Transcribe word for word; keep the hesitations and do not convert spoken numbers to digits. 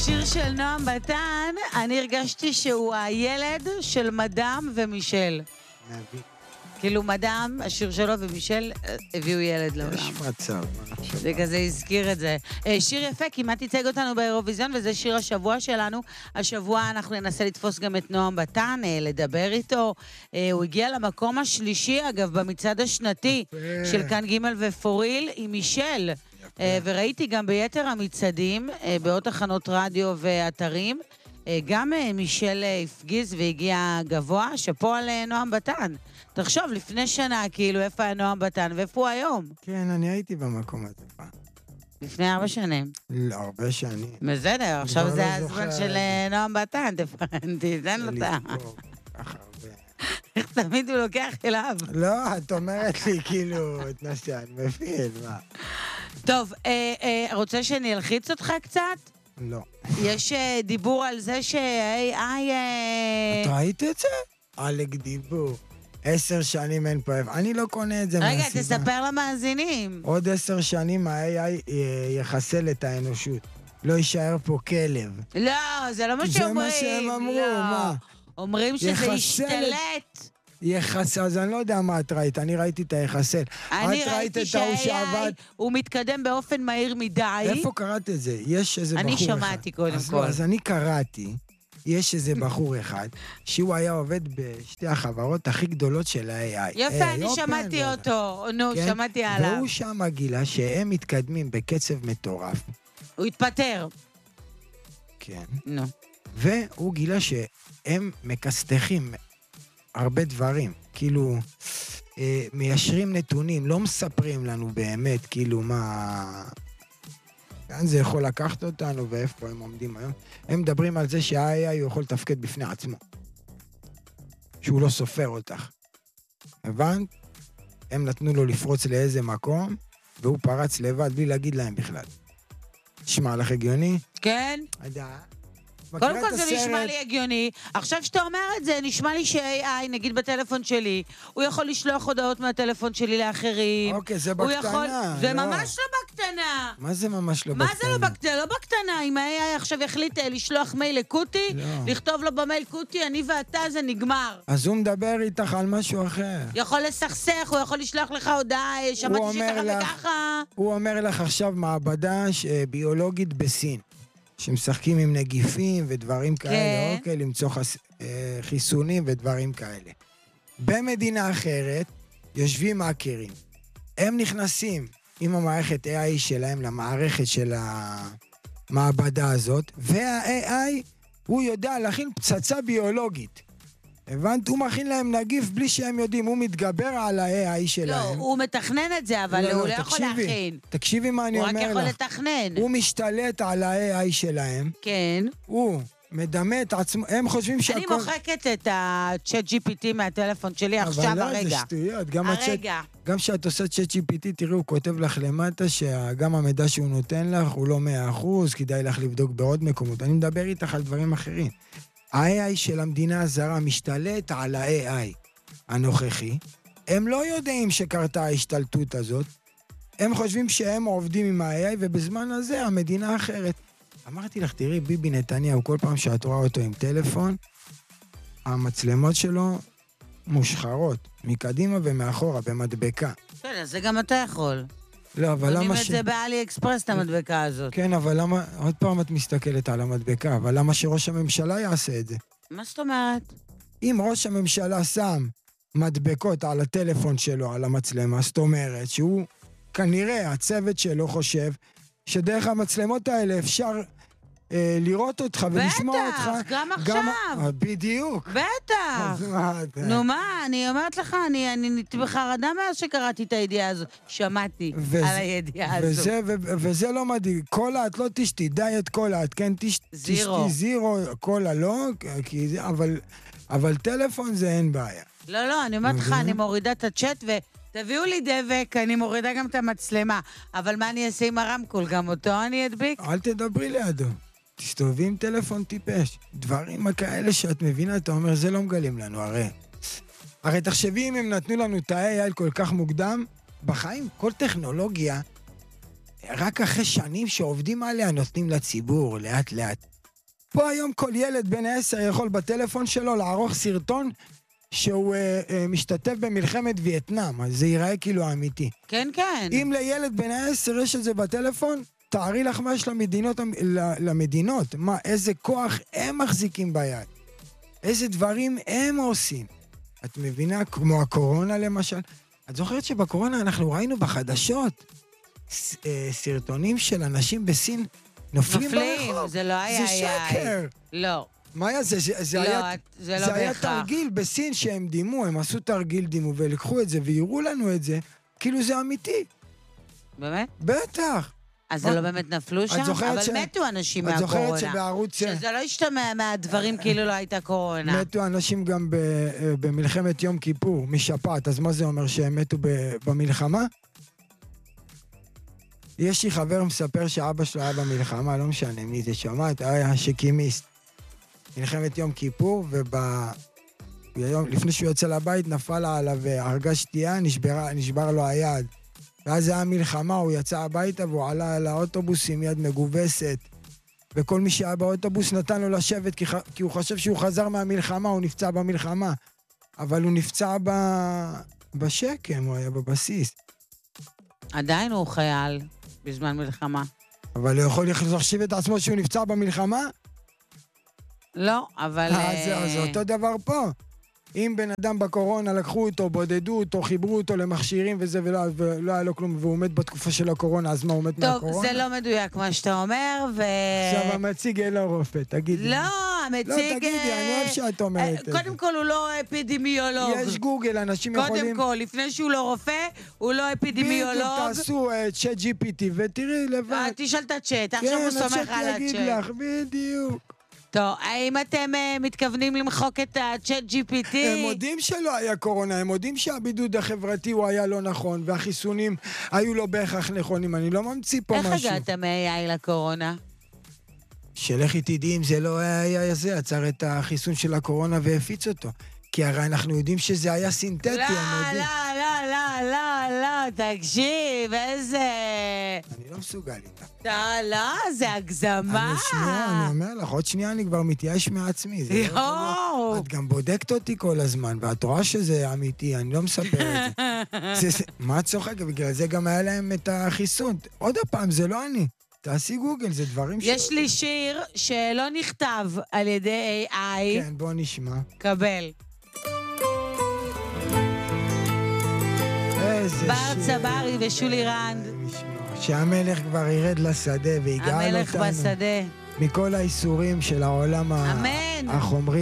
שיר של נועם בתן, אני הרגשתי שהוא הילד של מדאם ומישל. נביא. כאילו מדאם, השיר שלו ומישל הביאו ילד לעולם. יש מצב, מה עכשיו? זה כזה הזכיר את זה. שיר יפה, כמעט תיצג אותנו באירוויזיון, וזה שיר השבוע שלנו. השבוע אנחנו ננסה לתפוס גם את נועם בתן, לדבר איתו. הוא הגיע למקום השלישי, אגב, במצעד השנתי של כאן ג' ופוריל, עם מישל. וראיתי גם ביתר המצעדים, בעוד תחנות רדיו ואתרים, גם מישל הפגיז והגיע גבוה, שפה על נועם בתן. תחשוב, לפני שנה, כאילו, איפה היה נועם בתן, ואיפה הוא היום? כן, אני הייתי במקום הזה פעם. לפני ארבע שנים. לא, הרבה שנים. בסדר, עכשיו לא זה זוכר. הזמן של נועם בתן, תיתן לו אותה. לזכור, ככה הרבה. איך תמיד הוא לוקח אליו. לא, את אומרת לי, כאילו, את מה שאני מבין, מה? טוב, אה, אה, רוצה שאני אלחיץ אותך קצת? לא. יש אה, דיבור על זה ש-איי איי... את ראית את זה? עלק דיבור. עשר שנים אין פה... אני לא קונה את זה מהסיבה. רגע, תספר למאזינים. עוד עשר שנים ה-איי איי יחסל את האנושות. לא יישאר פה כלב. לא, זה לא מה זה שאומרים. מה שהם אמרו, לא. מה? אומרים שזה יחסל את- ישתלט. יחסל, אז אני לא יודע מה את ראית, אני ראיתי את היחסל. אני את ראית ראיתי את ההוא שה-איי שעבד... איי הוא מתקדם באופן מהיר מדי. איפה קראת את זה? יש איזה בחור אני אחד. שמעתי קודם אז כל. לא, אז אני קראתי, יש איזה בחור אחד, שהוא היה עובד בשתי החברות הכי גדולות של ה-איי איי. יפה, אה, אני יופן, שמעתי לא יודע. אותו. נו, כן? שמעתי עליו. והוא שם גילה שהם מתקדמים בקצב מטורף. הוא התפטר. כן. נו. והוא גילה שהם מקסטחים הרבה דברים. כאילו, אה, מיישרים נתונים, לא מספרים לנו באמת, כאילו, מה... לאן זה יכול לקחת אותנו ואיפה הם עומדים היום. הם מדברים על זה שה-איי איי הוא יכול לתפקד בפני עצמו. שהוא לא סופר אותך. הבנת? הם נתנו לו לפרוץ לאיזה מקום, והוא פרץ לבד בלי להגיד להם בכלל. נשמע לך הגיוני? כן? עדה. קודם כל זה נשמע לי הגיוני. עכשיו שאתה אומר את זה, נשמע לי ש-איי איי, נגיד בטלפון שלי, הוא יכול לשלוח הודעות מהטלפון שלי לאחרים. אוקיי, זה הוא בקטנה. יכול... זה לא. ממש לא בקטנה. מה זה ממש לא מה בקטנה? זה לא בקטנה? לא בקטנה. אם ה-איי איי עכשיו יחליט אה, לשלוח מייל לקוטי, לא. לכתוב לו במייל קוטי, אני ואתה, זה נגמר. אז הוא מדבר איתך על משהו אחר. יכול לסכסך, הוא יכול לשלוח לך הודעה, אה, שמעתי אומר שככה לך- וככה. הוא אומר לך עכשיו מעבדה ש- ביולוגית בסין, שמשחקים עם נגיפים ודברים כאלה, כן. אוקיי, למצוא חס... אה, חיסונים ודברים כאלה. במדינה אחרת יושבים האקרים. הם נכנסים עם המערכת איי איי שלהם למערכת של המעבדה הזאת, וה-איי איי הוא יודע להכין פצצה ביולוגית. הבנת? הוא מכין להם נגיף בלי שהם יודעים, הוא מתגבר על ה-איי איי לא, שלהם. הוא מתכנן את זה, אבל הוא לא יכול תקשיבי, להכין. תקשיבי מה אני הוא רק אומר יכול לך. לתכנן. הוא משתלט על ה-איי איי שלהם, כן. הוא מדמה את עצמו, הם חושבים שהכל... אני מוחקת את ה-צ'אט ג'י פי טי מהטלפון שלי עכשיו, אבל לא, זה הרגע. שטויות. גם הצ'אט- הרגע. גם כשאת עושה צ'אט ג'י פי טי, תראי, הוא כותב לך למטה שגם המידע שהוא נותן לך הוא לא מאה אחוז, כדאי לך לבדוק בעוד מקומות. אני מדבר איתך על דברים אחרים. ה-איי איי של המדינה הזרה משתלט על ה-איי איי הנוכחי. הם לא יודעים שקרתה ההשתלטות הזאת. הם חושבים שהם עובדים עם ה-איי איי, ובזמן הזה המדינה אחרת. אמרתי לך, תראי, ביבי נתניהו, כל פעם שאת רואה אותו עם טלפון, המצלמות שלו מושחרות, מקדימה ומאחורה, במדבקה. כן, אז זה גם אתה יכול. לא, אבל קונים למה את ש... זה באלי אקספרס, את המדבקה הזאת. כן, אבל למה... עוד פעם את מסתכלת על המדבקה, אבל למה שראש הממשלה יעשה את זה? מה זאת אומרת? אם ראש הממשלה שם מדבקות על הטלפון שלו, על המצלמה, זאת אומרת שהוא, כנראה, הצוות שלו חושב, שדרך המצלמות האלה אפשר אה, לראות אותך ולשמוע אותך. בטח, גם עכשיו. אה, בדיוק. בטח. אז מה אתה... נו מה, אני אומרת לך, אני אני נהייתי בחרדה מאז שקראתי את הידיעה הזאת. שמעתי וזה- על הידיעה הזאת. וזה, ו- וזה לא מדאיג. קולה את לא תשתי, דיאט קולה את כן תש- זירו. תשתי זירו, קולה לא, כי זה, אבל, אבל טלפון זה אין בעיה. לא, לא, אני אומרת לך, מבינה? אני מורידה את הצ'אט ותביאו לי דבק, אני מורידה גם את המצלמה. אבל מה אני אעשה עם הרמקול? גם אותו אני אדביק? אל תדברי לידו. תסתובבי עם טלפון טיפש. דברים כאלה שאת מבינה, אתה אומר, זה לא מגלים לנו, הרי. הרי תחשבי אם הם נתנו לנו את ה-איי איי כל כך מוקדם, בחיים כל טכנולוגיה, רק אחרי שנים שעובדים עליה, נותנים לציבור, לאט לאט. פה היום כל ילד בן עשר יכול בטלפון שלו לערוך סרטון שהוא אה, אה, משתתף במלחמת וייטנאם, אז זה ייראה כאילו אמיתי. כן, כן. אם לילד בן עשר יש את זה בטלפון, תארי לך מה יש למדינות, למדינות, מה, איזה כוח הם מחזיקים ביד, איזה דברים הם עושים. את מבינה? כמו הקורונה למשל. את זוכרת שבקורונה אנחנו ראינו בחדשות ס, אה, סרטונים של אנשים בסין נופלים, נופלים ברחוב. זה לא היה... זה שקר. לא. מה היה זה? זה, זה לא, היה, זה לא זה היה בהכרח. תרגיל בסין שהם דימו, הם עשו תרגיל דימו ולקחו את זה ויראו לנו את זה, כאילו זה אמיתי. באמת? בטח. אז זה לא באמת נפלו שם? אבל ש... מתו אנשים את מהקורונה. זוכרת שבערוץ... שזה לא ישתמע מהדברים כאילו לא הייתה קורונה. מתו אנשים גם ב... במלחמת יום כיפור, משפעת, אז מה זה אומר שהם מתו ב... במלחמה? יש לי חבר מספר שאבא שלו היה במלחמה, לא משנה מי זה שמעת, היה שקימיסט. מלחמת יום כיפור, וב... ביום... לפני שהוא יוצא לבית נפל עליו הרגה שתייה, נשבר... נשבר לו היד. ואז היה מלחמה, הוא יצא הביתה והוא עלה על האוטובוס עם יד מגובסת. וכל מי שהיה באוטובוס נתן לו לשבת כי, ח... כי הוא חושב שהוא חזר מהמלחמה, הוא נפצע במלחמה. אבל הוא נפצע ב... בשקם, הוא היה בבסיס. עדיין הוא חייל בזמן מלחמה. אבל הוא יכול להחשיב את עצמו שהוא נפצע במלחמה? לא, אבל... אז זה, זה אותו דבר פה. אם בן אדם בקורונה לקחו אותו, בודדו אותו, חיברו אותו למכשירים וזה, ולא, ולא היה לו כלום, והוא מת בתקופה של הקורונה, אז מה, הוא מת טוב, מהקורונה? טוב, זה לא מדויק מה שאתה אומר, ו... עכשיו המציג אין לו רופא, תגידי. לא, המציג... לא, תגידי, אני אוהב שאת אומרת את זה. קודם כל, הוא לא אפידמיולוג. יש גוגל, אנשים יכולים... קודם כל, לפני שהוא לא רופא, הוא לא אפידמיולוג. בדיוק, תעשו צ'אט ג'י פי טי ותראי לבד. תשאל את הצ'אט, עכשיו הוא סומך על הצ'אט. כן, הצ'אט יגיד לך, בדיוק. טוב, האם אתם uh, מתכוונים למחוק את ה-צ'אט ג'י פי טי? הם יודעים שלא היה קורונה, הם יודעים שהבידוד החברתי הוא היה לא נכון, והחיסונים היו לא בהכרח נכונים, אני לא ממציא פה איך משהו. איך הגעת מ-איי איי לקורונה? שלכי תדעי אם זה לא היה זה, עצר את החיסון של הקורונה והפיץ אותו. כי הרי אנחנו יודעים שזה היה סינתטי, לא, הם יודעים. לא, לא, לא, לא, לא, תקשיב, איזה... אני לא מסוגל איתה. לא, לא, זה הגזמה. אני שנייה, אני אומר לך, עוד שנייה אני כבר מתייאש מעצמי. זה לא יואו. את גם בודקת אותי כל הזמן, ואת רואה שזה אמיתי, אני לא מספר את זה. זה. מה את צוחקת? בגלל זה גם היה להם את החיסון. עוד הפעם, זה לא אני. תעשי גוגל, זה דברים ש... יש לי שיר שלא נכתב על ידי איי איי. כן, בוא נשמע. קבל. איזה שיר. בר צברי ושולי רנד. שהמלך כבר ירד לשדה ויגאל אותנו. המלך בשדה. מכל האיסורים של העולם אמן. החומרי